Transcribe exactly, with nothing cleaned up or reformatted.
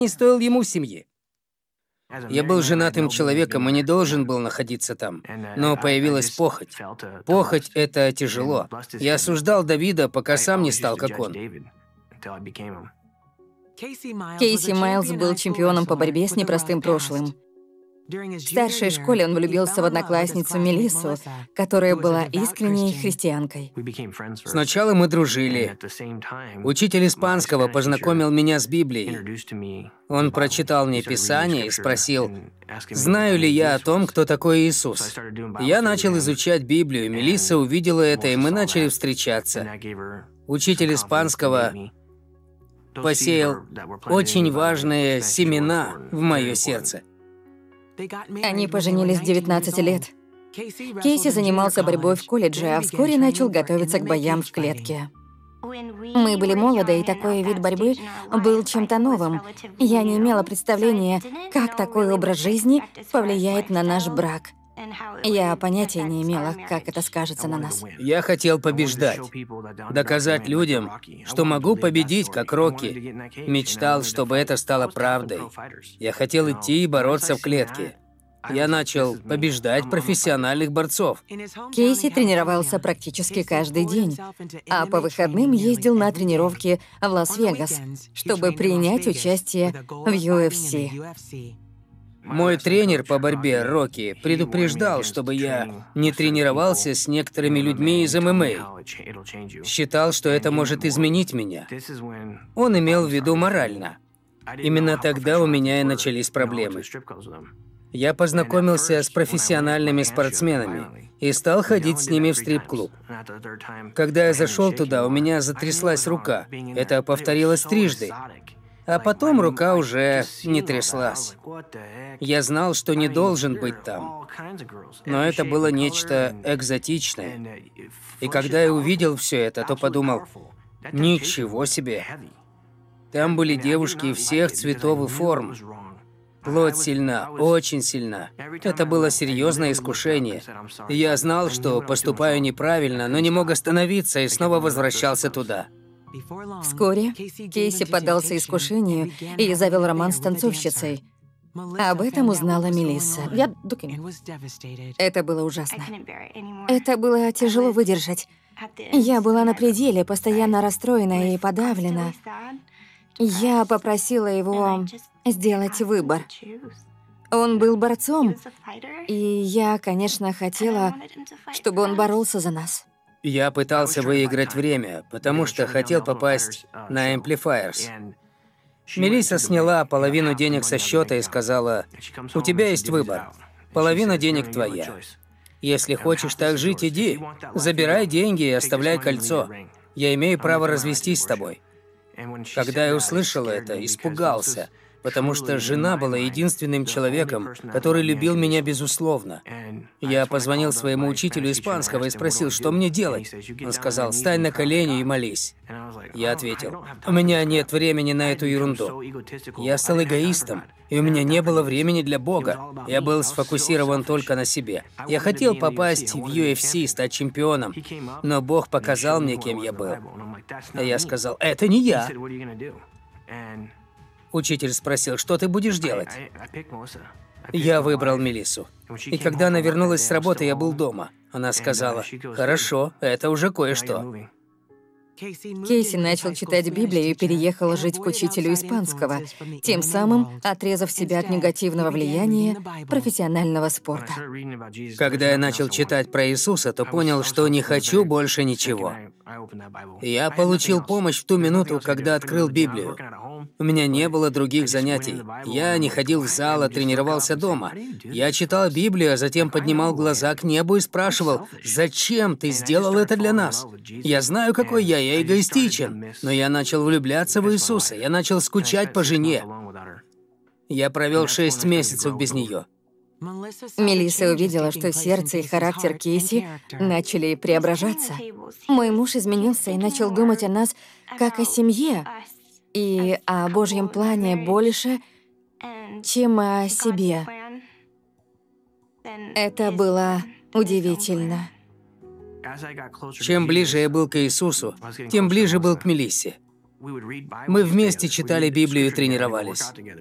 не стоил ему семьи. Я был женатым человеком и не должен был находиться там. Но появилась похоть. Похоть — это тяжело. Я осуждал Давида, пока сам не стал как он. Кейси Майлз был чемпионом по борьбе с непростым прошлым. В старшей школе он влюбился в одноклассницу Мелиссу, которая была искренней христианкой. Сначала мы дружили. Учитель испанского познакомил меня с Библией. Он прочитал мне Писание и спросил, знаю ли я о том, кто такой Иисус. Я начал изучать Библию, Мелисса увидела это, и мы начали встречаться. Учитель испанского посеял очень важные семена в мое сердце. Они поженились в девятнадцать лет. Кейси занимался борьбой в колледже, а вскоре начал готовиться к боям в клетке. Мы были молоды, и такой вид борьбы был чем-то новым. Я не имела представления, как такой образ жизни повлияет на наш брак. Я понятия не имела, как это скажется на нас. Я хотел побеждать, доказать людям, что могу победить, как Рокки. Мечтал, чтобы это стало правдой. Я хотел идти и бороться в клетке. Я начал побеждать профессиональных борцов. Кейси тренировался практически каждый день, а по выходным ездил на тренировки в Лас-Вегас, чтобы принять участие в ю эф си. Мой тренер по борьбе, Рокки, предупреждал, чтобы я не тренировался с некоторыми людьми из эм эм а. Считал, что это может изменить меня. Он имел в виду морально. Именно тогда у меня и начались проблемы. Я познакомился с профессиональными спортсменами и стал ходить с ними в стрип-клуб. Когда я зашел туда, у меня затряслась рука. Это повторилось трижды. А потом рука уже не тряслась. Я знал, что не должен быть там. Но это было нечто экзотичное. И когда я увидел все это, то подумал, ничего себе. Там были девушки всех цветов и форм. Плоть сильна, очень сильна. Это было серьезное искушение. Я знал, что поступаю неправильно, но не мог остановиться и снова возвращался туда. Вскоре Кейси поддался искушению и завел роман с танцовщицей. Об этом узнала Мелисса. Я... Это было ужасно. Это было тяжело выдержать. Я была на пределе, постоянно расстроена и подавлена. Я попросила его сделать выбор. Он был борцом, и я, конечно, хотела, чтобы он боролся за нас. Я пытался выиграть время, потому что хотел попасть на Amplifiers. Мелисса сняла половину денег со счета и сказала, «У тебя есть выбор. Половина денег твоя. Если хочешь так жить, иди. Забирай деньги и оставляй кольцо. Я имею право развестись с тобой». Когда я услышал это, испугался, потому что жена была единственным человеком, который любил меня безусловно. Я позвонил своему учителю испанского и спросил, что мне делать. Он сказал, «Стань на колени и молись». Я ответил, «У меня нет времени на эту ерунду». Я стал эгоистом, и у меня не было времени для Бога. Я был сфокусирован только на себе. Я хотел попасть в ю эф си, стать чемпионом, но Бог показал мне, кем я был. А я сказал, «Это не я». Учитель спросил, что ты будешь делать? Я выбрал Мелиссу. И когда она вернулась с работы, я был дома. Она сказала, «Хорошо, это уже кое-что». Кейси начал читать Библию и переехал жить к учителю испанского, тем самым отрезав себя от негативного влияния профессионального спорта. Когда я начал читать про Иисуса, то понял, что не хочу больше ничего. Я получил помощь в ту минуту, когда открыл Библию. У меня не было других занятий. Я не ходил в зал, а тренировался дома. Я читал Библию, а затем поднимал глаза к небу и спрашивал, «Зачем ты сделал это для нас? Я знаю, какой я, я эгоистичен, но я начал влюбляться в Иисуса, я начал скучать по жене. Я провел шесть месяцев без нее». Мелисса увидела, что сердце и характер Кейси начали преображаться. Мой муж изменился и начал думать о нас как о семье и о Божьем плане больше, чем о себе. Это было удивительно. Чем ближе я был к Иисусу, тем ближе был к Мелиссе. Мы вместе читали Библию и тренировались.